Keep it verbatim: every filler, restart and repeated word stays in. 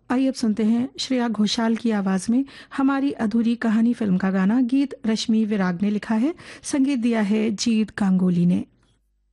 आइए अब सुनते हैं श्रेया घोषाल की आवाज में हमारी अधूरी कहानी फिल्म का गाना। गीत रश्मि विराग ने लिखा है, संगीत दिया है जीत गांगुली ने।